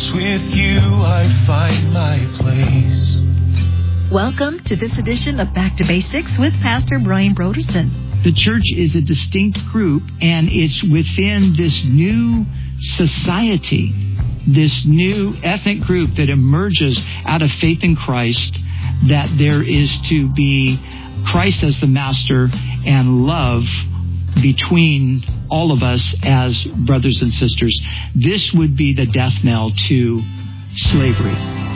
with you I find my place. Welcome to this edition of Back to Basics with Pastor Brian Broderson. The church is a distinct group, and it's within this new society, this new ethnic group that emerges out of faith in Christ, that there is to be Christ as the master and love between all of us as brothers and sisters. This would be the death knell to slavery.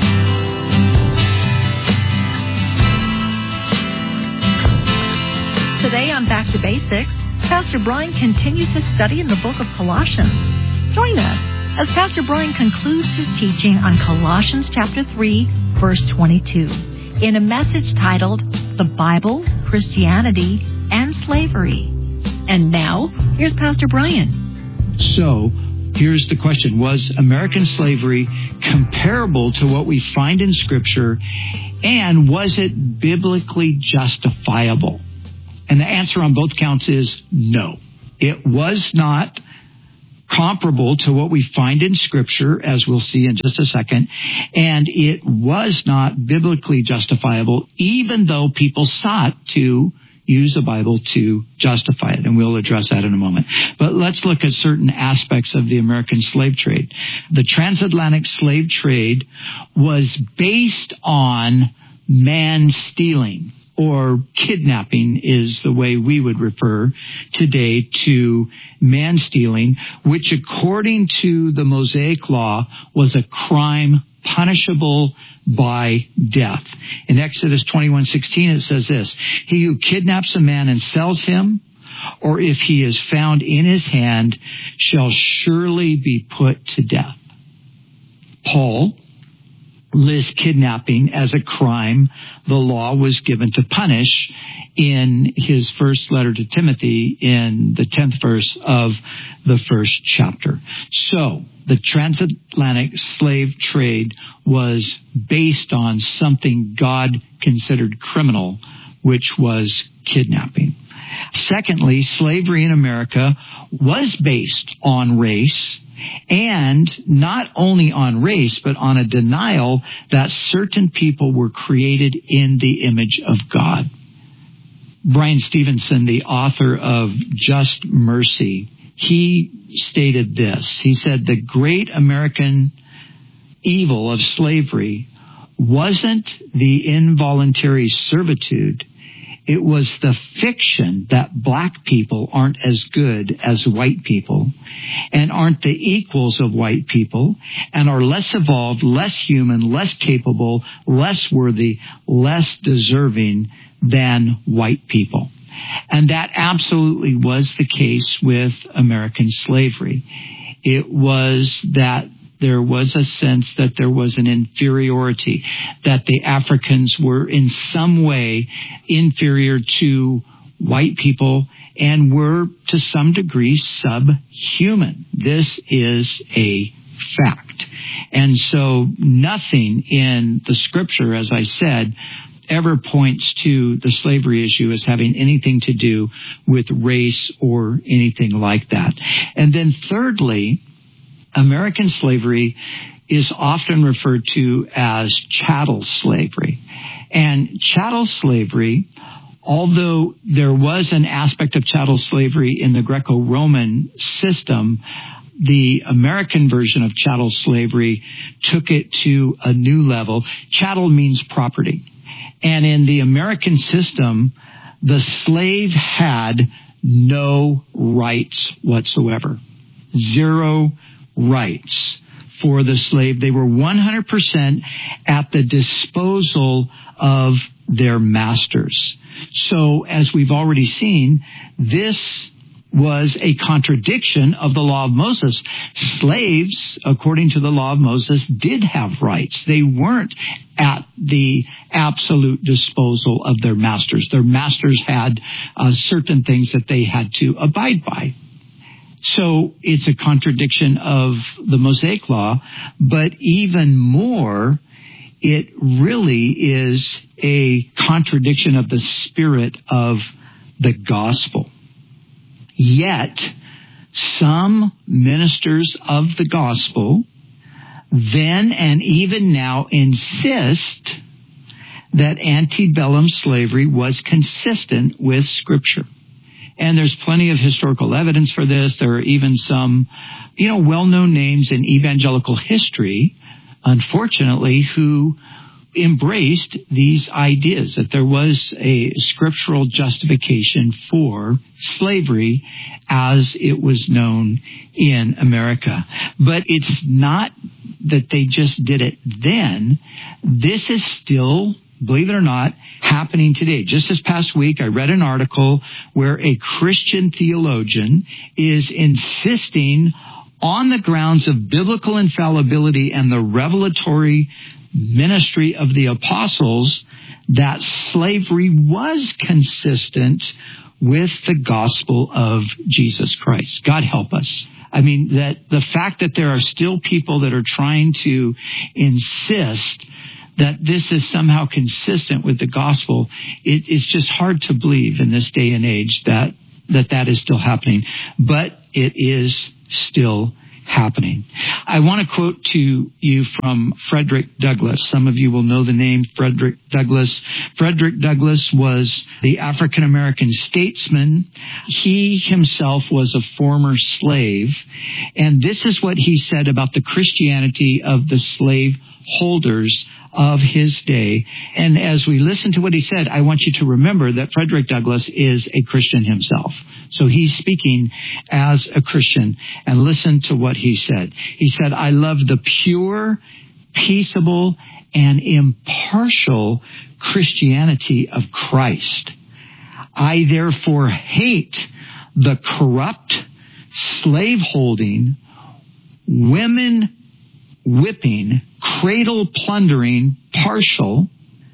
Today on Back to Basics, Pastor Brian continues his study in the book of Colossians. Join us as Pastor Brian concludes his teaching on Colossians chapter 3, verse 22, in a message titled, The Bible, Christianity, and Slavery. And now, here's Pastor Brian. So, here's the question. Was American slavery comparable to what we find in Scripture, and was it biblically justifiable? And the answer on both counts is no. It was not comparable to what we find in Scripture, as we'll see in just a second, and it was not biblically justifiable, even though people sought to use the Bible to justify it, and we'll address that in a moment. But let's look at certain aspects of the American slave trade. The transatlantic slave trade was based on man stealing, or kidnapping is the way we would refer today to man stealing, which according to the Mosaic Law was a crime punishable by death. In Exodus 21:16 it says this, "He who kidnaps a man and sells him, or if he is found in his hand, shall surely be put to death." Paul lists kidnapping as a crime the law was given to punish in his first letter to Timothy in the 10th verse of the first chapter. So, the transatlantic slave trade was based on something God considered criminal, which was kidnapping. Secondly, slavery in America was based on race, and not only on race, but on a denial that certain people were created in the image of God. Brian Stevenson, the author of Just Mercy, he stated this. He said, "The great American evil of slavery wasn't the involuntary servitude. It was the fiction that black people aren't as good as white people and aren't the equals of white people and are less evolved, less human, less capable, less worthy, less deserving than white people." And that absolutely was the case with American slavery. It was that there was a sense that there was an inferiority, that the Africans were in some way inferior to white people and were to some degree subhuman. This is a fact. And so nothing in the Scripture, as I said, ever points to the slavery issue as having anything to do with race or anything like that. And then thirdly, American slavery is often referred to as chattel slavery. And chattel slavery, although there was an aspect of chattel slavery in the Greco-Roman system, the American version of chattel slavery took it to a new level. Chattel means property. And in the American system, the slave had no rights whatsoever. Zero rights for the slave. They were 100% at the disposal of their masters. So, as we've already seen, this was a contradiction of the law of Moses. Slaves, according to the law of Moses, did have rights. They weren't at the absolute disposal of their masters. Their masters had certain things that they had to abide by. So it's a contradiction of the Mosaic Law, but even more, it really is a contradiction of the spirit of the gospel. Yet, some ministers of the gospel then and even now insist that antebellum slavery was consistent with Scripture. And there's plenty of historical evidence for this. There are even some, well-known names in evangelical history, unfortunately, who embraced these ideas that there was a scriptural justification for slavery as it was known in America. But it's not that they just did it then. This is still, believe it or not, happening today. Just this past week, I read an article where a Christian theologian is insisting on the grounds of biblical infallibility and the revelatory ministry of the apostles that slavery was consistent with the gospel of Jesus Christ. God help us. I mean, that the fact that there are still people that are trying to insist that this is somehow consistent with the gospel, it's just hard to believe in this day and age that is still happening. But it is still happening. I want to quote to you from Frederick Douglass. Some of you will know the name Frederick Douglass. Frederick Douglass was the African-American statesman. He himself was a former slave. And this is what he said about the Christianity of the slave holders of his day. And as we listen to what he said, I want you to remember that Frederick Douglass is a Christian himself. So he's speaking as a Christian. And listen to what he said. He said, "I love the pure, peaceable, and impartial Christianity of Christ. I therefore hate the corrupt, slave-holding, women whipping, cradle-plundering, partial,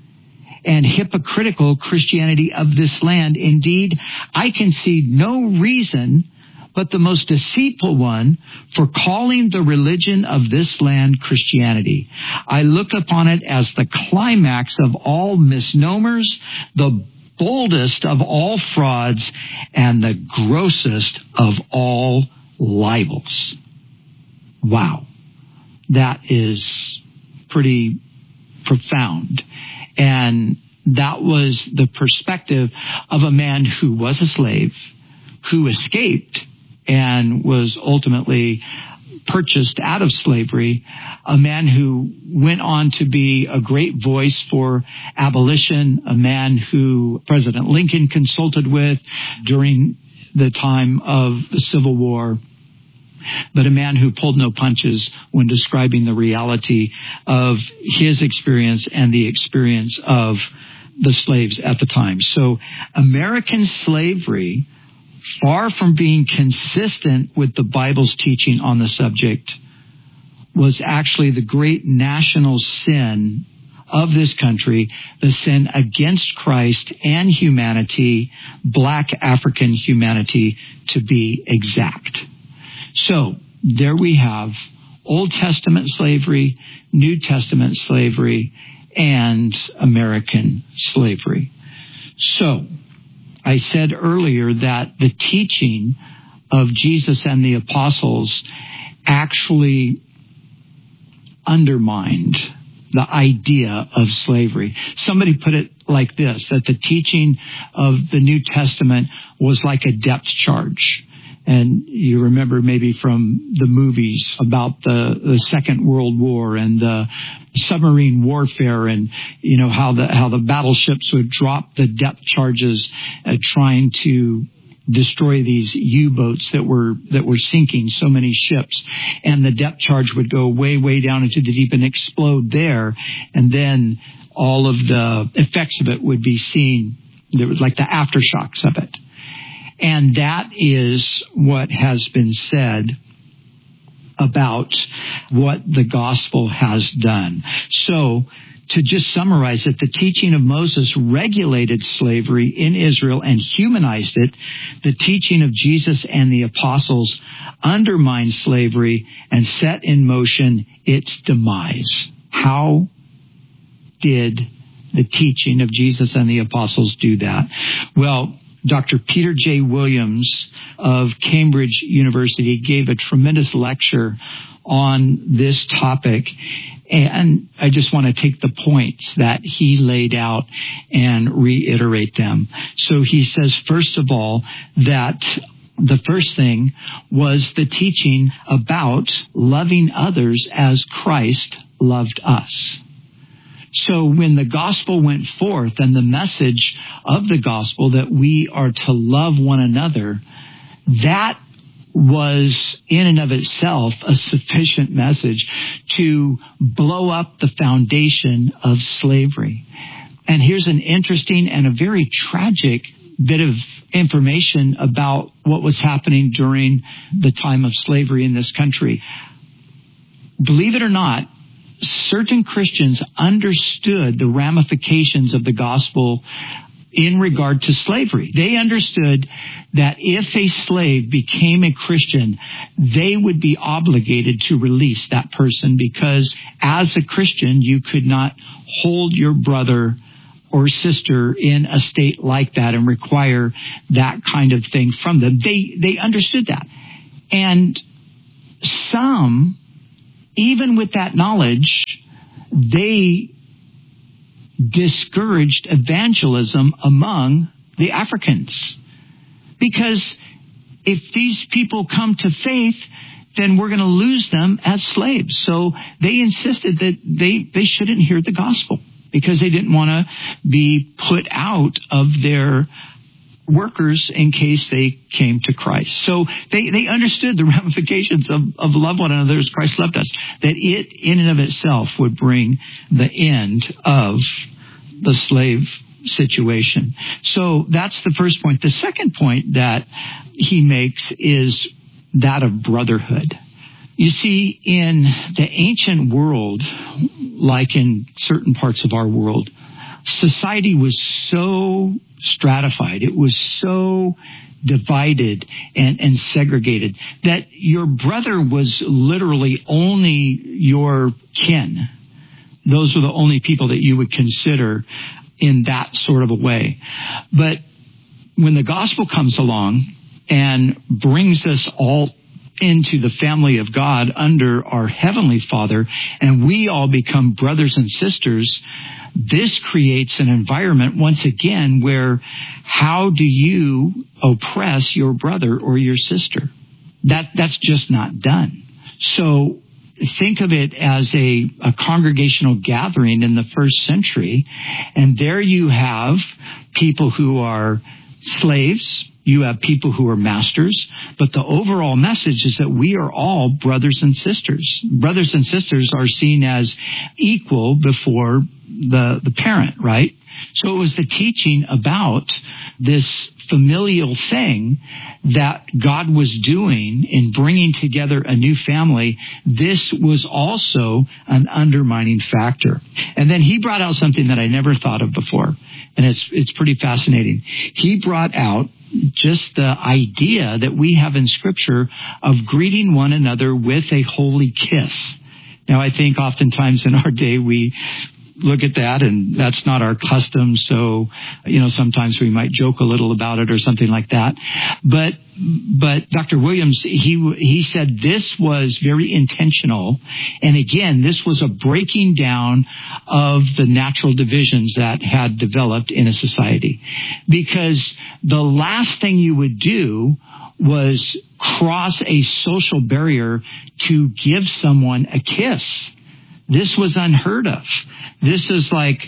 and hypocritical Christianity of this land. Indeed, I can see no reason but the most deceitful one for calling the religion of this land Christianity. I look upon it as the climax of all misnomers, the boldest of all frauds, and the grossest of all libels." Wow. That is pretty profound. And that was the perspective of a man who was a slave, who escaped and was ultimately purchased out of slavery, a man who went on to be a great voice for abolition, a man who President Lincoln consulted with during the time of the Civil War, but a man who pulled no punches when describing the reality of his experience and the experience of the slaves at the time. So American slavery, far from being consistent with the Bible's teaching on the subject, was actually the great national sin of this country, the sin against Christ and humanity, Black African humanity to be exact. So there we have Old Testament slavery, New Testament slavery, and American slavery. So I said earlier that the teaching of Jesus and the apostles actually undermined the idea of slavery. Somebody put it like this, that the teaching of the New Testament was like a depth charge. And you remember maybe from the movies about the Second World War and the submarine warfare, and how the battleships would drop the depth charges trying to destroy these U-boats that were sinking so many ships, and the depth charge would go way down into the deep and explode there, and then all of the effects of it would be seen. There was like the aftershocks of it. And that is what has been said about what the gospel has done. So, to just summarize it, the teaching of Moses regulated slavery in Israel and humanized it. The teaching of Jesus and the apostles undermined slavery and set in motion its demise. How did the teaching of Jesus and the apostles do that? Well, Dr. Peter J. Williams of Cambridge University gave a tremendous lecture on this topic. And I just want to take the points that he laid out and reiterate them. So he says, first of all, that the first thing was the teaching about loving others as Christ loved us. So when the gospel went forth and the message of the gospel that we are to love one another, that was in and of itself a sufficient message to blow up the foundation of slavery. And here's an interesting and a very tragic bit of information about what was happening during the time of slavery in this country. Believe it or not, certain Christians understood the ramifications of the gospel in regard to slavery. They understood that if a slave became a Christian, they would be obligated to release that person, because as a Christian, you could not hold your brother or sister in a state like that and require that kind of thing from them. They understood that. And some, even with that knowledge, they discouraged evangelism among the Africans. Because if these people come to faith, then we're going to lose them as slaves. So they insisted that they shouldn't hear the gospel, because they didn't want to be put out of their workers in case they came to Christ. So they understood the ramifications of love one another as Christ loved us, that it in and of itself would bring the end of the slave situation. So that's the first point. The second point that he makes is that of brotherhood. You see, in the ancient world, like in certain parts of our world, society was so stratified, it was so divided and segregated, that your brother was literally only your kin. Those were the only people that you would consider in that sort of a way. But when the gospel comes along and brings us all into the family of God under our Heavenly Father, and we all become brothers and sisters, this creates an environment, once again, where how do you oppress your brother or your sister? That's just not done. So think of it as a congregational gathering in the first century, and there you have people who are slaves, you have people who are masters, but the overall message is that we are all brothers and sisters. Brothers and sisters are seen as equal before the parent, right? So it was the teaching about this familial thing that God was doing in bringing together a new family. This was also an undermining factor. And then he brought out something that I never thought of before, and it's pretty fascinating. He brought out just the idea that we have in Scripture of greeting one another with a holy kiss. Now, I think oftentimes in our day we look at that, and that's not our custom. So, sometimes we might joke a little about it or something like that. But Dr. Williams, he said this was very intentional. And again, this was a breaking down of the natural divisions that had developed in a society. Because the last thing you would do was cross a social barrier to give someone a kiss. This was unheard of. This is like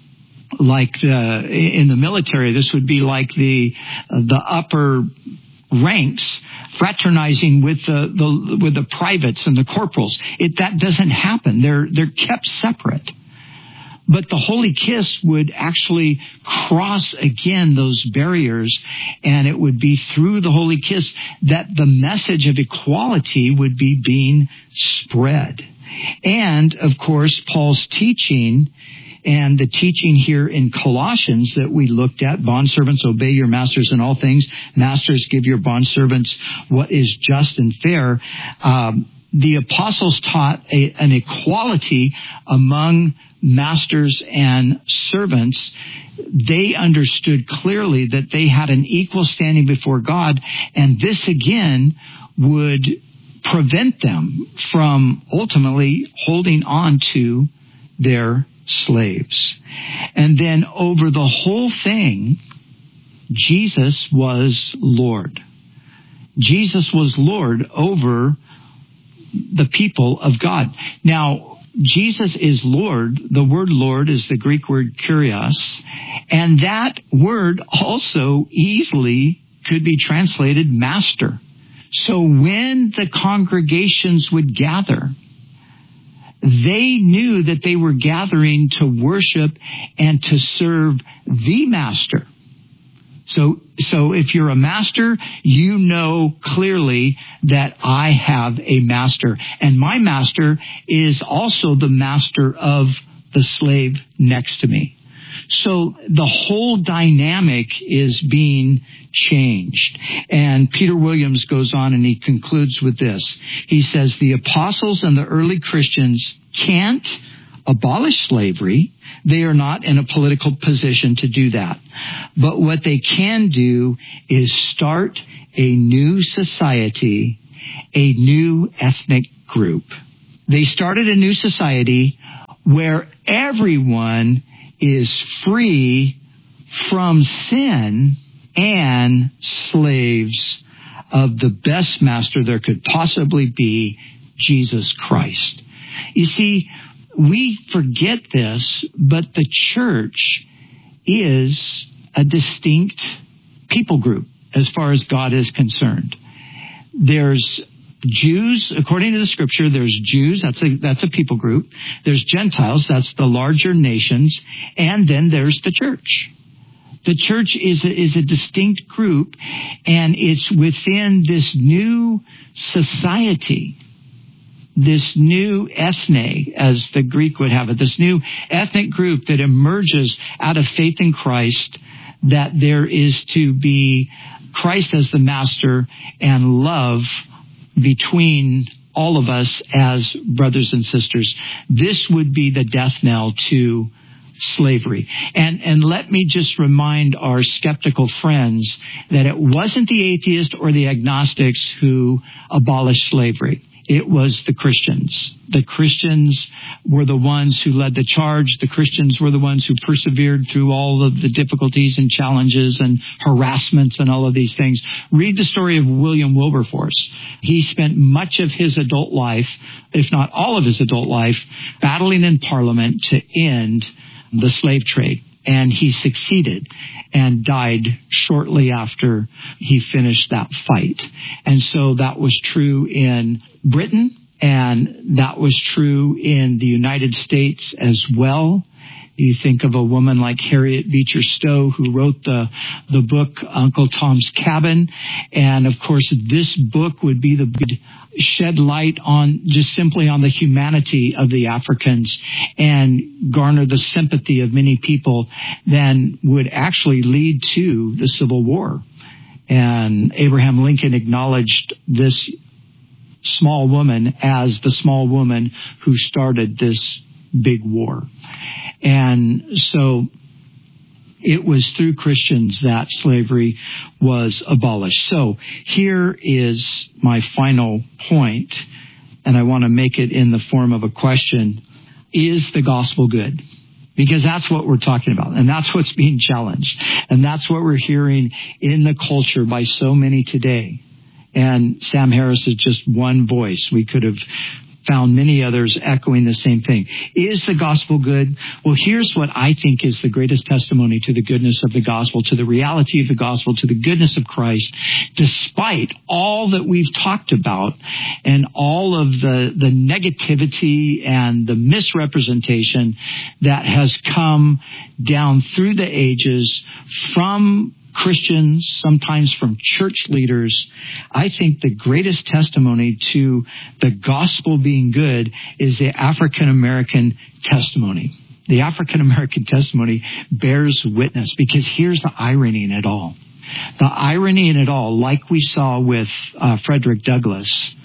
in the military, this would be like the upper ranks fraternizing with the privates and the corporals. That doesn't happen. They're kept separate. But the holy kiss would actually cross again those barriers, and it would be through the holy kiss that the message of equality would be being spread. And, of course, Paul's teaching and the teaching here in Colossians that we looked at, bondservants, obey your masters in all things. Masters, give your bondservants what is just and fair. The apostles taught an equality among masters and servants. They understood clearly that they had an equal standing before God, and this again would prevent them from ultimately holding on to their slaves. And then over the whole thing, Jesus was Lord. Jesus was Lord over the people of God. Now, Jesus is Lord. The word Lord is the Greek word kurios, and that word also easily could be translated master. So when the congregations would gather, they knew that they were gathering to worship and to serve the master. So if you're a master, you know clearly that I have a master. And my master is also the master of the slave next to me. So the whole dynamic is being changed. And Peter Williams goes on and he concludes with this. He says, the apostles and the early Christians can't abolish slavery. They are not in a political position to do that. But what they can do is start a new society, a new ethnic group. They started a new society where everyone is free from sin and slaves of the best master there could possibly be, Jesus Christ. You see, we forget this, but the church is a distinct people group as far as God is concerned. There's Jews, according to the scripture, there's Jews, that's a people group. There's Gentiles, that's the larger nations. And then there's the church. The church is a distinct group, and it's within this new society, this new ethne, as the Greek would have it, this new ethnic group that emerges out of faith in Christ, that there is to be Christ as the master and love between all of us as brothers and sisters. This would be the death knell to slavery. And let me just remind our skeptical friends that it wasn't the atheists or the agnostics who abolished slavery. It was the Christians. The Christians were the ones who led the charge. The Christians were the ones who persevered through all of the difficulties and challenges and harassments and all of these things. Read the story of William Wilberforce. He spent much of his adult life, if not all of his adult life, battling in Parliament to end the slave trade. And he succeeded and died shortly after he finished that fight. And so that was true in Britain, and that was true in the United States as well. You think of a woman like Harriet Beecher Stowe, who wrote the book Uncle Tom's Cabin. And of course, this book would be shed light on just simply on the humanity of the Africans and garner the sympathy of many people, then would actually lead to the Civil War. And Abraham Lincoln acknowledged this small woman as the small woman who started this big war. And so it was through Christians that slavery was abolished. So here is my final point, and I want to make it in the form of a question. Is the gospel good? Because that's what we're talking about, and that's what's being challenged, and that's what we're hearing in the culture by so many today. And Sam Harris is just one voice. We could have found many others echoing the same thing. Is the gospel good? Well, here's what I think is the greatest testimony to the goodness of the gospel, to the reality of the gospel, to the goodness of Christ, despite all that we've talked about and all of the negativity and the misrepresentation that has come down through the ages from Christians, sometimes from church leaders. I think the greatest testimony to the gospel being good is the African American testimony. The African American testimony bears witness, because here's the irony in it all. The irony in it all, like we saw with Frederick Douglass,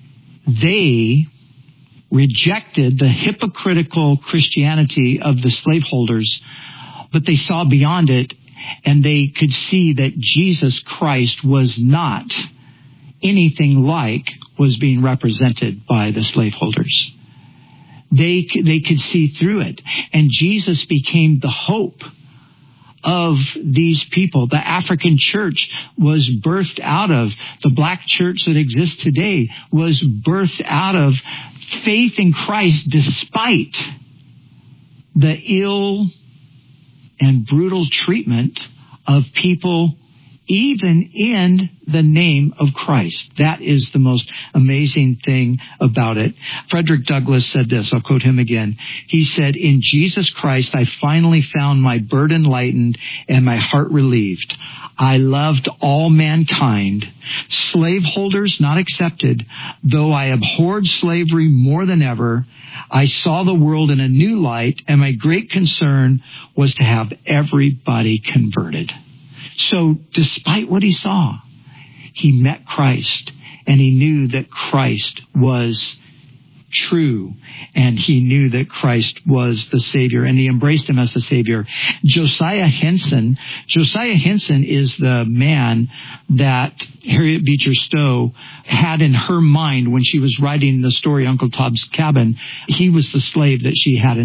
they rejected the hypocritical Christianity of the slaveholders, but they saw beyond it. And they could see that Jesus Christ was not anything like was being represented by the slaveholders. They could see through it. And Jesus became the hope of these people. The African church was birthed out of, the black church that exists today was birthed out of faith in Christ despite the ill and brutal treatment of people even in the name of Christ. That is the most amazing thing about it. Frederick Douglass said this, I'll quote him again. He said, "In Jesus Christ, I finally found my burden lightened and my heart relieved. I loved all mankind, slaveholders not excepted, though I abhorred slavery more than ever. I saw the world in a new light, and my great concern was to have everybody converted." So despite what he saw, he met Christ, and he knew that Christ was true, and he knew that Christ was the Savior, and he embraced him as the Savior. Josiah Henson is the man that Harriet Beecher Stowe had in her mind when she was writing the story Uncle Tom's Cabin. He was the slave that she had in